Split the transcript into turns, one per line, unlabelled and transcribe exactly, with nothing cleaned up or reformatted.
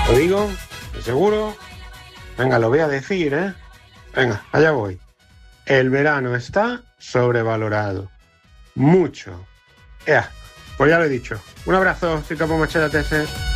¿Lo digo? ¿De seguro? Venga, lo voy a decir, ¿eh? Venga, allá voy. El verano está sobrevalorado. Mucho. Ea, pues ya lo he dicho. Un abrazo, soy Capo Machete T S.